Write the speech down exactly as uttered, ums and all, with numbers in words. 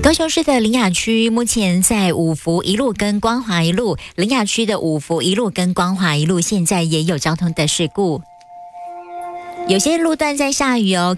高雄市的苓雅区目前在五福一路跟光华一路，苓雅区的五福一路跟光华一路现在也有交通的事故。有些路段在下雨哦，